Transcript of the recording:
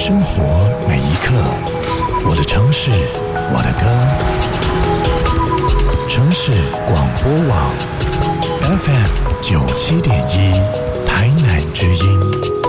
生活每一刻，我的城市，我的歌。城市广播网 FM 97.1